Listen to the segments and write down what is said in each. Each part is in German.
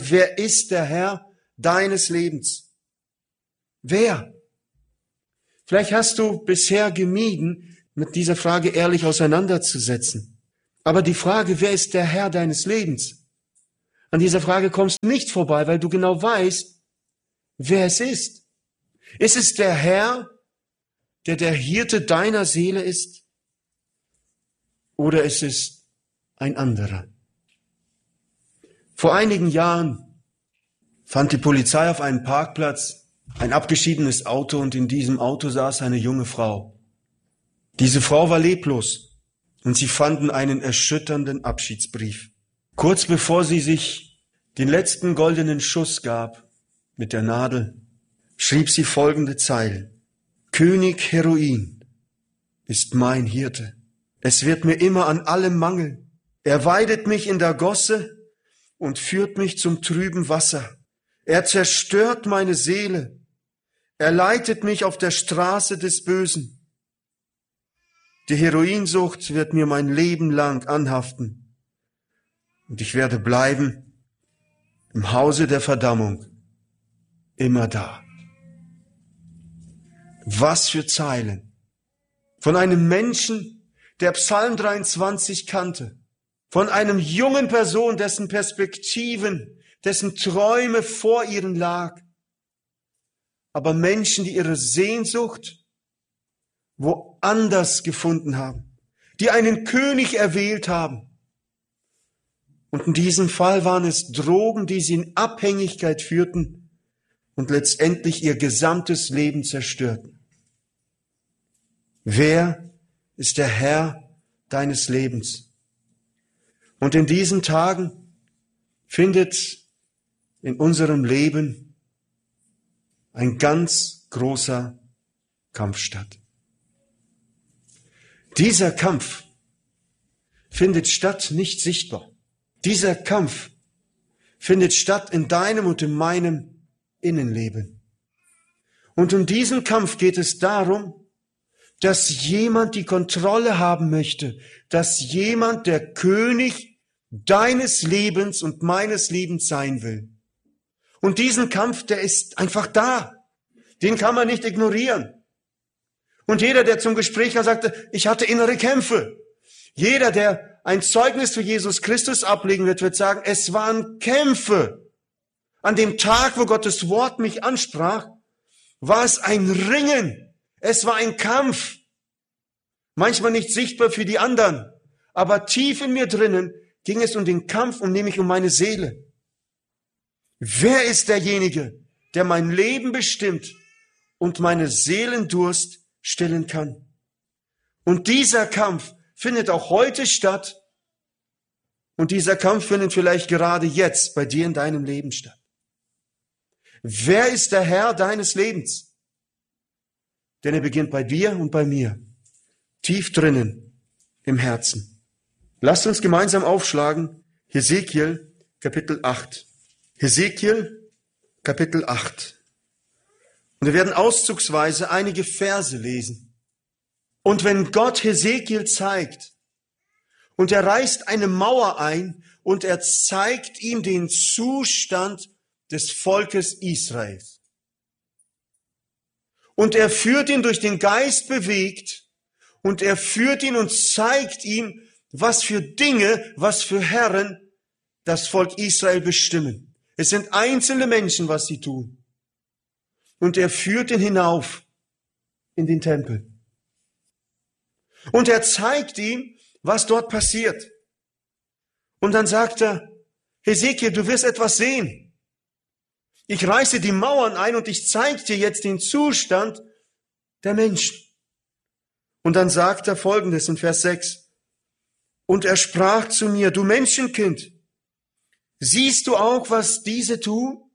Frage, wer ist der Herr deines Lebens? Wer? Vielleicht hast du bisher gemieden, mit dieser Frage ehrlich auseinanderzusetzen. Aber die Frage, wer ist der Herr deines Lebens? An dieser Frage kommst du nicht vorbei, weil du genau weißt, wer es ist. Ist es der Herr, der Hirte deiner Seele ist? Oder ist es ein anderer? Vor einigen Jahren fand die Polizei auf einem Parkplatz ein abgeschiedenes Auto und in diesem Auto saß eine junge Frau. Diese Frau war leblos und sie fanden einen erschütternden Abschiedsbrief. Kurz bevor sie sich den letzten goldenen Schuss gab mit der Nadel, schrieb sie folgende Zeilen. König Heroin ist mein Hirte. Es wird mir immer an allem mangeln. Er weidet mich in der Gosse und führt mich zum trüben Wasser. Er zerstört meine Seele. Er leitet mich auf der Straße des Bösen. Die Heroinsucht wird mir mein Leben lang anhaften. Und ich werde bleiben im Hause der Verdammung, immer da. Was für Zeilen von einem Menschen, der Psalm 23 kannte, von einem jungen Person, dessen Perspektiven, dessen Träume vor ihnen lag, aber Menschen, die ihre Sehnsucht woanders gefunden haben, die einen König erwählt haben. Und in diesem Fall waren es Drogen, die sie in Abhängigkeit führten und letztendlich ihr gesamtes Leben zerstörten. Wer ist der Herr deines Lebens? Und in diesen Tagen findet in unserem Leben ein ganz großer Kampf statt. Dieser Kampf findet statt nicht sichtbar. Dieser Kampf findet statt in deinem und in meinem Innenleben. Und in diesem Kampf geht es darum, dass jemand die Kontrolle haben möchte, dass jemand der König deines Lebens und meines Lebens sein will. Und diesen Kampf, der ist einfach da. Den kann man nicht ignorieren. Und jeder, der zum Gespräch kam, sagte, ich hatte innere Kämpfe. Jeder, der ein Zeugnis für Jesus Christus ablegen wird sagen, es waren Kämpfe. An dem Tag, wo Gottes Wort mich ansprach, war es ein Ringen. Es war ein Kampf. Manchmal nicht sichtbar für die anderen, aber tief in mir drinnen ging es um den Kampf und nämlich um meine Seele. Wer ist derjenige, der mein Leben bestimmt und meine Seelendurst stillen kann? Und dieser Kampf findet auch heute statt und dieser Kampf findet vielleicht gerade jetzt bei dir in deinem Leben statt. Wer ist der Herr deines Lebens? Denn er beginnt bei dir und bei mir, tief drinnen im Herzen. Lasst uns gemeinsam aufschlagen, Hesekiel Kapitel 8. Hesekiel Kapitel 8. Und wir werden auszugsweise einige Verse lesen. Und wenn Gott Hesekiel zeigt, und er reißt eine Mauer ein, und er zeigt ihm den Zustand des Volkes Israels. Und er führt ihn durch den Geist bewegt, und er führt ihn und zeigt ihm, was für Dinge, was für Herren das Volk Israel bestimmen. Es sind einzelne Menschen, was sie tun. Und er führt ihn hinauf in den Tempel. Und er zeigt ihm, was dort passiert. Und dann sagt er, Hesekiel, du wirst etwas sehen. Ich reiße die Mauern ein und ich zeige dir jetzt den Zustand der Menschen. Und dann sagt er Folgendes in Vers 6. Und er sprach zu mir, du Menschenkind, siehst du auch, was diese tun?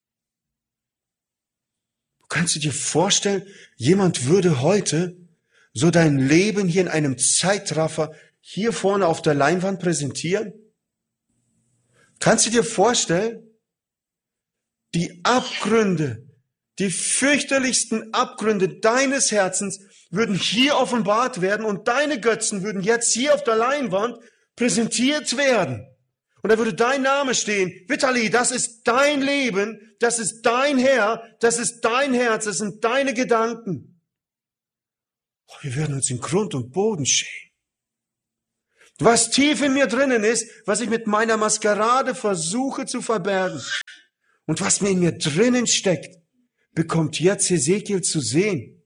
Kannst du dir vorstellen, jemand würde heute so dein Leben hier in einem Zeitraffer hier vorne auf der Leinwand präsentieren? Kannst du dir vorstellen, die Abgründe, die fürchterlichsten Abgründe deines Herzens würden hier offenbart werden und deine Götzen würden jetzt hier auf der Leinwand präsentiert werden. Und da würde dein Name stehen. Vitali, das ist dein Leben, das ist dein Herr, das ist dein Herz, das sind deine Gedanken. Oh, wir würden uns in Grund und Boden schämen. Was tief in mir drinnen ist, was ich mit meiner Maskerade versuche zu verbergen und was mir in mir drinnen steckt, bekommt jetzt Hesekiel zu sehen.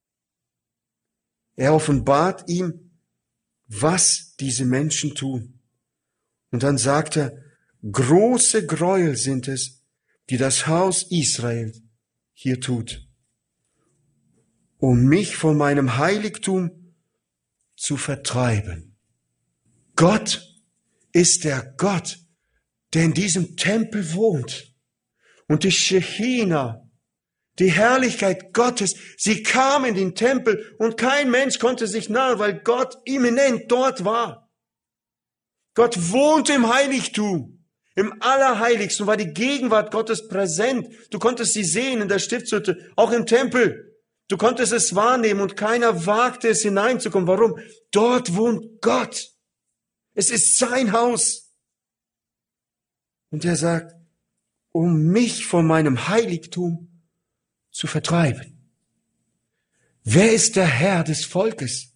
Er offenbart ihm, was diese Menschen tun. Und dann sagt er, große Gräuel sind es, die das Haus Israel hier tut, um mich von meinem Heiligtum zu vertreiben. Gott ist der Gott, der in diesem Tempel wohnt. Und die Shechina, die Herrlichkeit Gottes, sie kam in den Tempel und kein Mensch konnte sich nahen, weil Gott immanent dort war. Gott wohnte im Heiligtum, im Allerheiligsten, war die Gegenwart Gottes präsent. Du konntest sie sehen in der Stiftshütte, auch im Tempel. Du konntest es wahrnehmen und keiner wagte es hineinzukommen. Warum? Dort wohnt Gott. Es ist sein Haus. Und er sagt, um mich von meinem Heiligtum zu vertreiben. Wer ist der Herr des Volkes?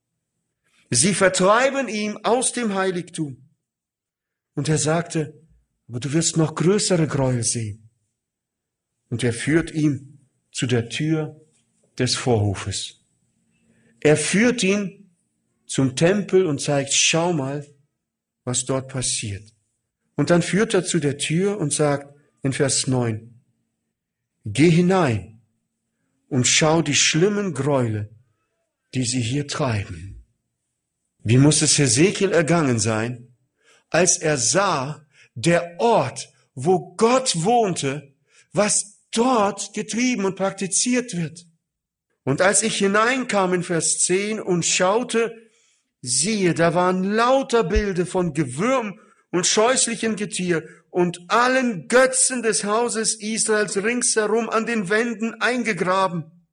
Sie vertreiben ihn aus dem Heiligtum. Und er sagte, aber du wirst noch größere Gräuel sehen. Und er führt ihn zu der Tür des Vorhofes. Er führt ihn zum Tempel und zeigt, schau mal, was dort passiert. Und dann führt er zu der Tür und sagt in Vers 9, geh hinein und schau die schlimmen Gräuele, die sie hier treiben. Wie muss es Hesekiel ergangen sein, als er sah, der Ort, wo Gott wohnte, was dort getrieben und praktiziert wird. Und als ich hineinkam in Vers 10 und schaute, siehe, da waren lauter Bilder von Gewürm und scheußlichem Getier und allen Götzen des Hauses Israels ringsherum an den Wänden eingegraben.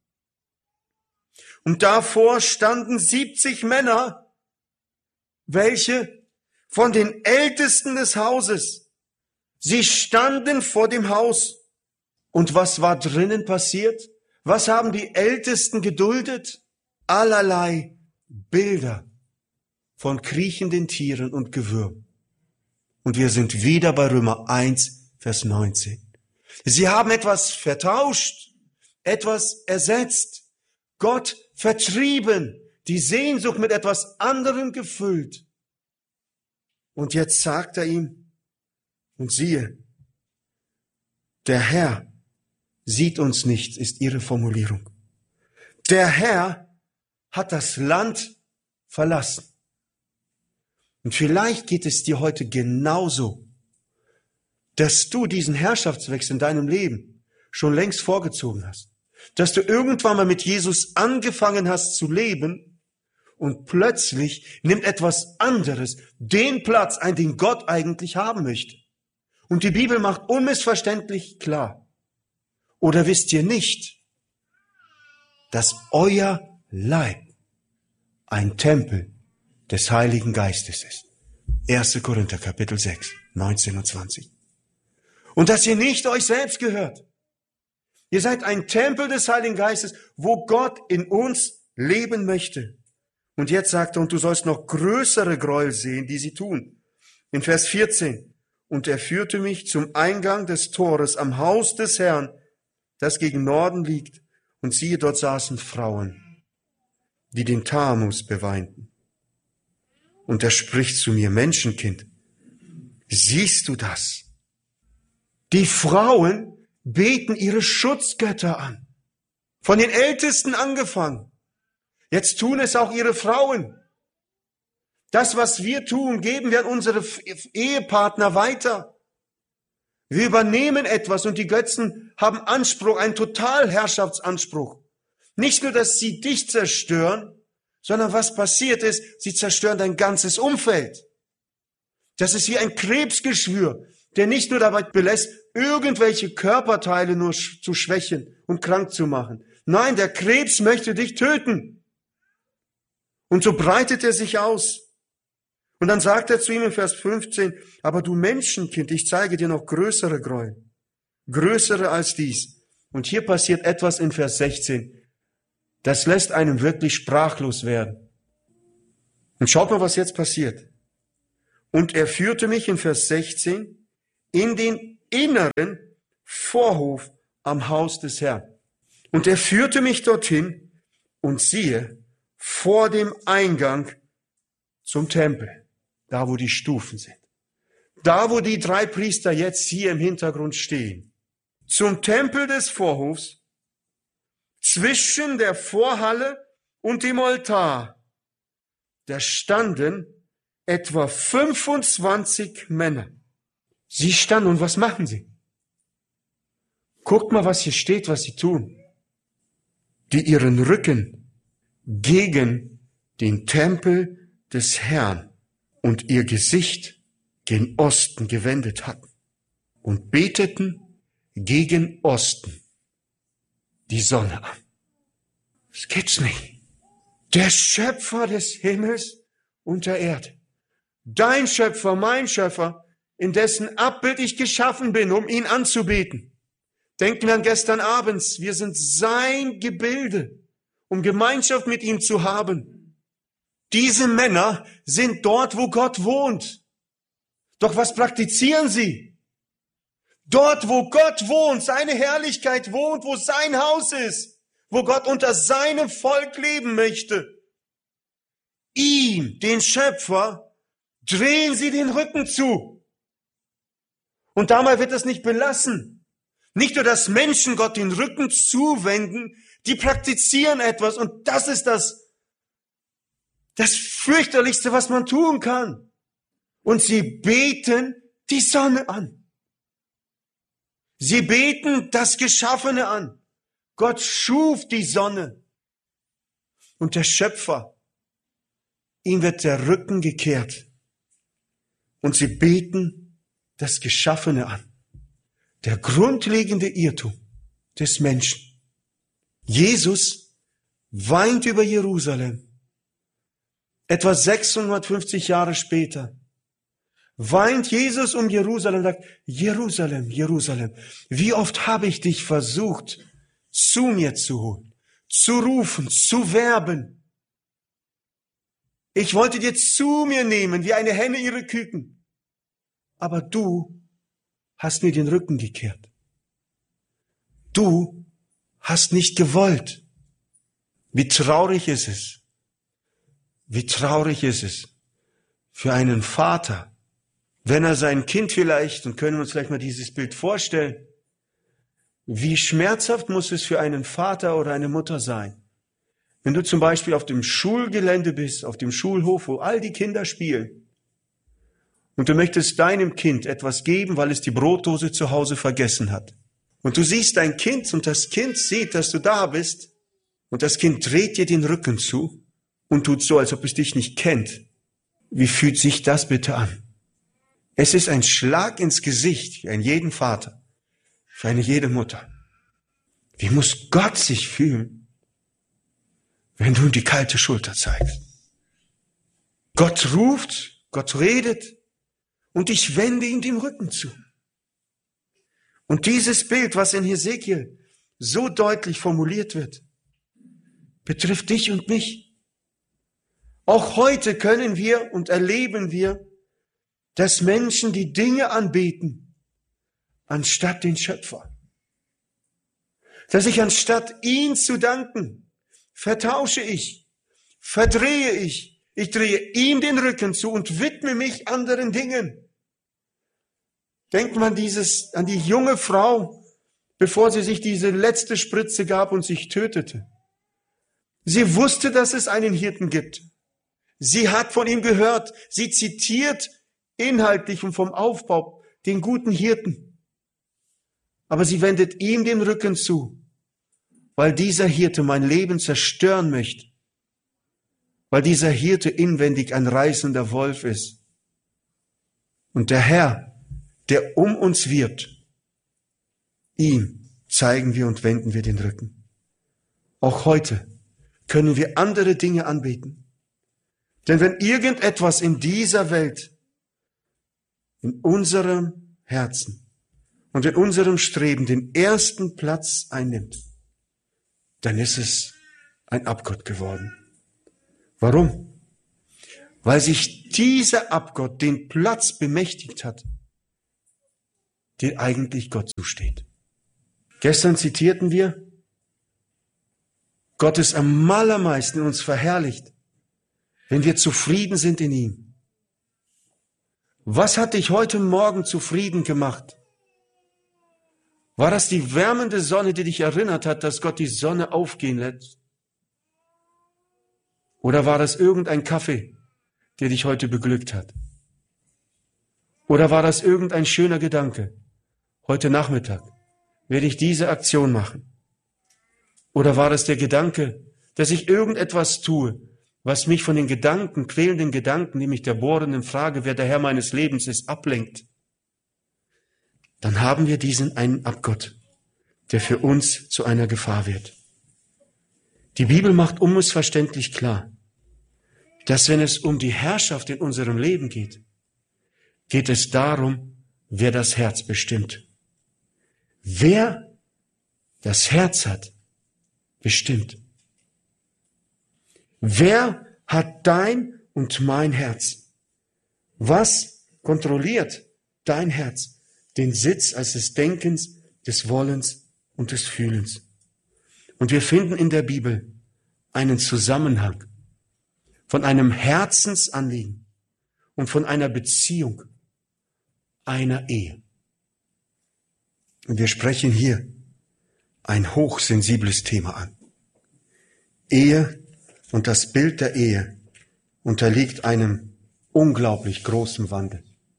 Und davor standen 70 Männer, welche von den Ältesten des Hauses, sie standen vor dem Haus. Und was war drinnen passiert? Was haben die Ältesten geduldet? Allerlei Bilder von kriechenden Tieren und Gewürm. Und wir sind wieder bei Römer 1, Vers 19. Sie haben etwas vertauscht, etwas ersetzt, Gott vertrieben, die Sehnsucht mit etwas anderem gefüllt. Und jetzt sagt er ihm, und siehe, der Herr sieht uns nicht, ist ihre Formulierung. Der Herr hat das Land verlassen. Und vielleicht geht es dir heute genauso, dass du diesen Herrschaftswechsel in deinem Leben schon längst vorgezogen hast. Dass du irgendwann mal mit Jesus angefangen hast zu leben und plötzlich nimmt etwas anderes den Platz ein, den Gott eigentlich haben möchte. Und die Bibel macht unmissverständlich klar. Oder wisst ihr nicht, dass euer Leib ein Tempel des Heiligen Geistes ist? 1. Korinther, Kapitel 6, 19 und 20. Und dass ihr nicht euch selbst gehört. Ihr seid ein Tempel des Heiligen Geistes, wo Gott in uns leben möchte. Und jetzt sagt er, und du sollst noch größere Gräuel sehen, die sie tun. In Vers 14. Und er führte mich zum Eingang des Tores am Haus des Herrn, das gegen Norden liegt. Und siehe, dort saßen Frauen, die den Tammuz beweinten. Und er spricht zu mir, Menschenkind, siehst du das? Die Frauen beten ihre Schutzgötter an. Von den Ältesten angefangen. Jetzt tun es auch ihre Frauen. Das, was wir tun, geben wir an unsere Ehepartner weiter. Wir übernehmen etwas und die Götzen haben Anspruch, einen Totalherrschaftsanspruch. Nicht nur, dass sie dich zerstören, sondern was passiert ist, sie zerstören dein ganzes Umfeld. Das ist wie ein Krebsgeschwür, der nicht nur dabei belässt, irgendwelche Körperteile nur zu schwächen und krank zu machen. Nein, der Krebs möchte dich töten. Und so breitet er sich aus. Und dann sagt er zu ihm in Vers 15, aber du Menschenkind, ich zeige dir noch größere Gräuel, größere als dies. Und hier passiert etwas in Vers 16, das lässt einen wirklich sprachlos werden. Und schaut mal, was jetzt passiert. Und er führte mich in Vers 16 in den inneren Vorhof am Haus des Herrn. Und er führte mich dorthin und siehe, vor dem Eingang zum Tempel, da wo die Stufen sind, da wo die 3 Priester jetzt hier im Hintergrund stehen, zum Tempel des Vorhofs, zwischen der Vorhalle und dem Altar, da standen etwa 25 Männer. Sie standen und was machen sie? Guckt mal, was hier steht, was sie tun. Die ihren Rücken gegen den Tempel des Herrn und ihr Gesicht gen Osten gewendet hatten und beteten gegen Osten die Sonne an. Das gibt's nicht. Der Schöpfer des Himmels und der Erde. Dein Schöpfer, mein Schöpfer, in dessen Abbild ich geschaffen bin, um ihn anzubeten. Denken wir an gestern abends. Wir sind sein Gebilde, um Gemeinschaft mit ihm zu haben. Diese Männer sind dort, wo Gott wohnt. Doch was praktizieren sie? Dort, wo Gott wohnt, seine Herrlichkeit wohnt, wo sein Haus ist, wo Gott unter seinem Volk leben möchte. Ihm, den Schöpfer, drehen sie den Rücken zu. Und dabei wird es nicht belassen. Nicht nur, dass Menschen Gott den Rücken zuwenden, die praktizieren etwas und das ist das fürchterlichste, was man tun kann. Und sie beten die Sonne an. Sie beten das Geschaffene an. Gott schuf die Sonne. Und der Schöpfer, ihm wird der Rücken gekehrt. Und sie beten das Geschaffene an. Der grundlegende Irrtum des Menschen. Jesus weint über Jerusalem. Etwa 650 Jahre später weint Jesus um Jerusalem und sagt, Jerusalem, Jerusalem, wie oft habe ich dich versucht, zu mir zu holen, zu rufen, zu werben. Ich wollte dir zu mir nehmen, wie eine Henne ihre Küken. Aber du hast mir den Rücken gekehrt. Du hast nicht gewollt. Wie traurig ist es. Wie traurig ist es für einen Vater, wenn er sein Kind vielleicht, und können wir uns gleich mal dieses Bild vorstellen, wie schmerzhaft muss es für einen Vater oder eine Mutter sein, wenn du zum Beispiel auf dem Schulgelände bist, auf dem Schulhof, wo all die Kinder spielen, und du möchtest deinem Kind etwas geben, weil es die Brotdose zu Hause vergessen hat. Und du siehst dein Kind und das Kind sieht, dass du da bist, und das Kind dreht dir den Rücken zu und tut so, als ob es dich nicht kennt. Wie fühlt sich das bitte an? Es ist ein Schlag ins Gesicht für einen jeden Vater, für eine jede Mutter. Wie muss Gott sich fühlen, wenn du ihm die kalte Schulter zeigst? Gott ruft, Gott redet und ich wende ihm den Rücken zu. Und dieses Bild, was in Hesekiel so deutlich formuliert wird, betrifft dich und mich. Auch heute können wir und erleben wir, dass Menschen die Dinge anbeten, anstatt den Schöpfer. Dass ich anstatt ihn zu danken, vertausche ich, verdrehe ich drehe ihm den Rücken zu und widme mich anderen Dingen. Denkt man an die junge Frau, bevor sie sich diese letzte Spritze gab und sich tötete. Sie wusste, dass es einen Hirten gibt. Sie hat von ihm gehört. Sie zitiert inhaltlich und vom Aufbau den guten Hirten. Aber sie wendet ihm den Rücken zu, weil dieser Hirte mein Leben zerstören möchte. Weil dieser Hirte inwendig ein reißender Wolf ist. Und der Herr, der um uns wirbt, ihm zeigen wir und wenden wir den Rücken. Auch heute können wir andere Dinge anbeten. Denn wenn irgendetwas in dieser Welt, in unserem Herzen und in unserem Streben den ersten Platz einnimmt, dann ist es ein Abgott geworden. Warum? Weil sich dieser Abgott den Platz bemächtigt hat, der eigentlich Gott zusteht. Gestern zitierten wir, Gott ist am allermeisten in uns verherrlicht, wenn wir zufrieden sind in ihm. Was hat dich heute Morgen zufrieden gemacht? War das die wärmende Sonne, die dich erinnert hat, dass Gott die Sonne aufgehen lässt? Oder war das irgendein Kaffee, der dich heute beglückt hat? Oder war das irgendein schöner Gedanke? Heute Nachmittag werde ich diese Aktion machen. Oder war das der Gedanke, dass ich irgendetwas tue, was mich von den Gedanken, quälenden Gedanken, nämlich der bohrenden Frage, wer der Herr meines Lebens ist, ablenkt? Dann haben wir diesen einen Abgott, der für uns zu einer Gefahr wird. Die Bibel macht unmissverständlich klar, dass wenn es um die Herrschaft in unserem Leben geht, geht es darum, wer das Herz bestimmt. Wer das Herz hat, bestimmt. Wer hat dein und mein Herz? Was kontrolliert dein Herz? Den Sitz als des Denkens, des Wollens und des Fühlens. Und wir finden in der Bibel einen Zusammenhang von einem Herzensanliegen und von einer Beziehung, einer Ehe. Und wir sprechen hier ein hochsensibles Thema an. Ehe und das Bild der Ehe unterliegt einem unglaublich großen Wandel.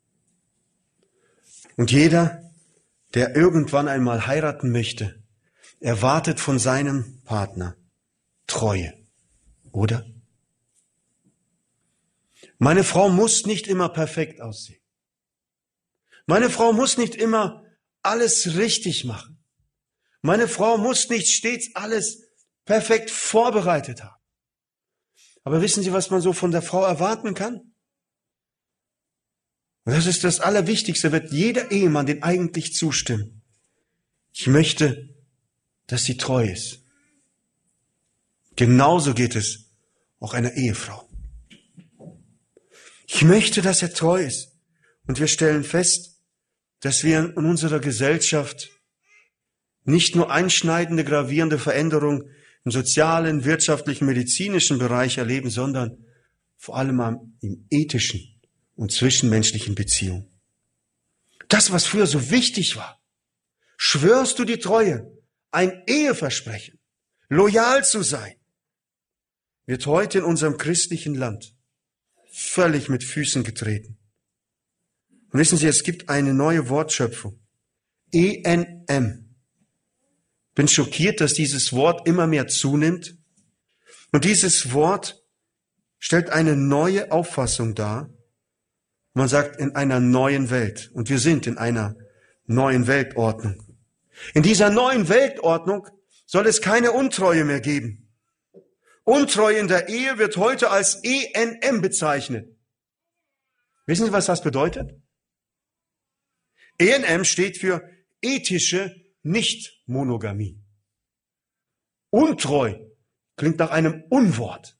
Und jeder, der irgendwann einmal heiraten möchte, erwartet von seinem Partner Treue, oder? Meine Frau muss nicht immer perfekt aussehen. Meine Frau muss nicht immer alles richtig machen. Meine Frau muss nicht stets alles perfekt vorbereitet haben. Aber wissen Sie, was man so von der Frau erwarten kann? Und das ist das Allerwichtigste, wird jeder Ehemann den eigentlich zustimmen. Ich möchte, dass sie treu ist. Genauso geht es auch einer Ehefrau. Ich möchte, dass er treu ist. Und wir stellen fest, dass wir in unserer Gesellschaft nicht nur einschneidende, gravierende Veränderungen im sozialen, wirtschaftlichen, medizinischen Bereich erleben, sondern vor allem im ethischen und zwischenmenschlichen Beziehungen. Das, was früher so wichtig war, schwörst du die Treue, ein Eheversprechen, loyal zu sein, wird heute in unserem christlichen Land völlig mit Füßen getreten. Und wissen Sie, es gibt eine neue Wortschöpfung. ENM. Bin schockiert, dass dieses Wort immer mehr zunimmt. Und dieses Wort stellt eine neue Auffassung dar. Man sagt, in einer neuen Welt. Und wir sind in einer neuen Weltordnung. In dieser neuen Weltordnung soll es keine Untreue mehr geben. Untreue in der Ehe wird heute als ENM bezeichnet. Wissen Sie, was das bedeutet? ENM steht für ethische Nichtmonogamie. Untreu klingt nach einem Unwort.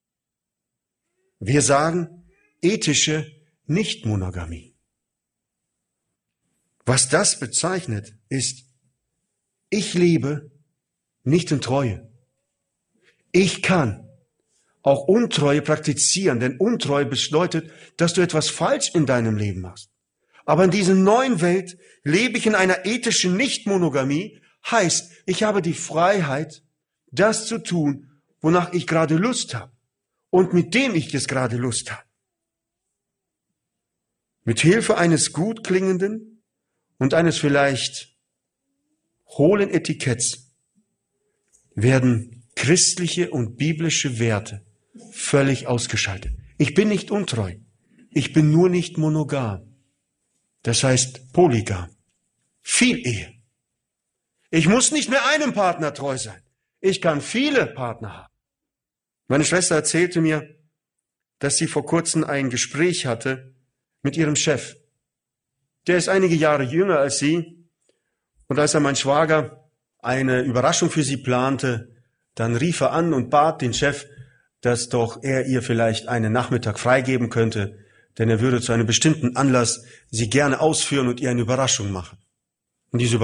Wir sagen ethische Nichtmonogamie. Was das bezeichnet, ist, ich lebe nicht in Treue. Ich kann auch Untreue praktizieren, denn Untreue bedeutet, dass du etwas falsch in deinem Leben machst. Aber in dieser neuen Welt lebe ich in einer ethischen Nichtmonogamie, heißt, ich habe die Freiheit, das zu tun, wonach ich gerade Lust habe und mit dem ich jetzt gerade Lust habe. Mit Hilfe eines gut klingenden und eines vielleicht hohlen Etiketts werden christliche und biblische Werte völlig ausgeschaltet. Ich bin nicht untreu. Ich bin nur nicht monogam. Das heißt polygam. Viel Ehe. Ich muss nicht mehr einem Partner treu sein. Ich kann viele Partner haben. Meine Schwester erzählte mir, dass sie vor kurzem ein Gespräch hatte mit ihrem Chef. Der ist einige Jahre jünger als sie. Und als mein Schwager eine Überraschung für sie plante, dann rief er an und bat den Chef, dass doch er ihr vielleicht einen Nachmittag freigeben könnte, denn er würde zu einem bestimmten Anlass sie gerne ausführen und ihr eine Überraschung machen. Und diese